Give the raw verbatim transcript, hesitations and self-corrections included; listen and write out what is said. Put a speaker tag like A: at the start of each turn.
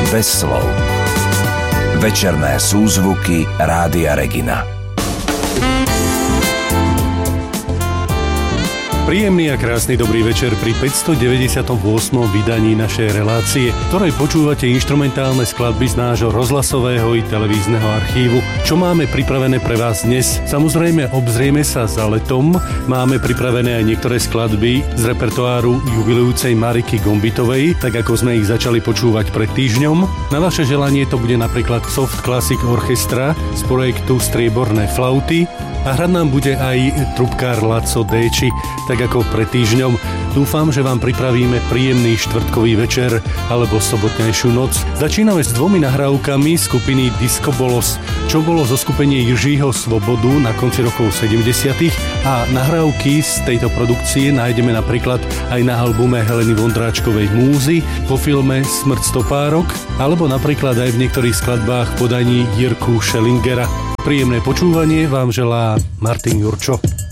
A: bez slov. Večerné súzvuky Rádia Regina.
B: Príjemný a krásny dobrý večer pri päťstodeväťdesiatom ôsmom vydaní našej relácie, ktorej počúvate inštrumentálne skladby z nášho rozhlasového i televízneho archívu. Čo máme pripravené pre vás dnes? Samozrejme, obzrieme sa za letom. Máme pripravené aj niektoré skladby z repertoáru jubilujúcej Mariky Gombitovej, tak ako sme ich začali počúvať pred týždňom. Na vaše želanie to bude napríklad Soft Classic Orchestra z projektu Strieborné flauty. A hrať nám bude aj trubkár Laco Déči, tak ako pred týždňom. Dúfam, že vám pripravíme príjemný štvrtkový večer alebo sobotnejšiu noc. Začíname s dvomi nahrávkami skupiny Disco Bolos, čo bolo zo skupenie Jiřího Svobodu na konci rokov sedemdesiatych a nahrávky z tejto produkcie nájdeme napríklad aj na albume Heleny Vondráčkovej Múzy, po filme Smrť stopárok alebo napríklad aj v niektorých skladbách v podaní Jirku Schellingera. Príjemné počúvanie vám želá Martin Jurčo.